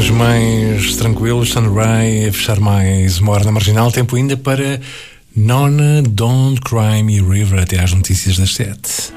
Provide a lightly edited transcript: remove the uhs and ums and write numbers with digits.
Dias mais tranquilos, Sunray a fechar mais uma hora na Marginal. Tempo ainda para Nona, Don't Cry Me River até às notícias das 7.